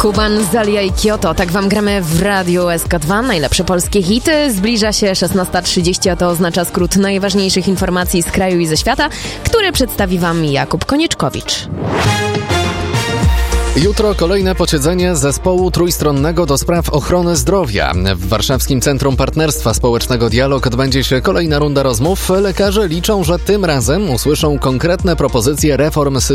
Kuban, Zalia i Kyoto. Tak wam gramy w Radiu SK2. Najlepsze polskie hity. Zbliża się 16:30, a to oznacza skrót najważniejszych informacji z kraju i ze świata, który przedstawi wam Jakub Konieczkowicz. Jutro kolejne posiedzenie zespołu trójstronnego do spraw ochrony zdrowia. W Warszawskim Centrum Partnerstwa Społecznego Dialog odbędzie się kolejna runda rozmów. Lekarze liczą, że tym razem usłyszą konkretne propozycje reform systemu